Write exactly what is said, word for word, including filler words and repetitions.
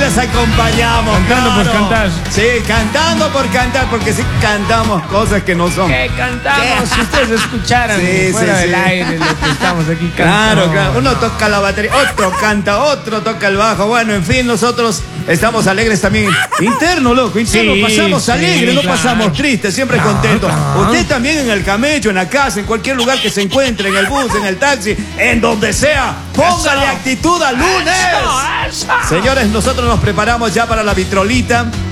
les acompañamos. Cantando claro. por cantar. Sí, cantando por cantar, porque sí cantamos cosas que no son. ¿Qué cantamos? Si ustedes escucharan Sí, fuera sí, del sí. aire lo que estamos aquí cantando. Claro, claro. Uno toca la batería, otro canta, otro toca el bajo. Bueno, en fin, nosotros estamos alegres también. Interno, loco, interno. Sí, pasamos sí, alegres, no claro. pasamos tristes, siempre Claro, contentos. claro. Usted también en el camello, en la casa, en cualquier lugar que se encuentre, en el bus, en el taxi, en donde sea. Póngale Eso. actitud al lunes. Eso, eso. Señores, nosotros nos preparamos ya para la vitrolita.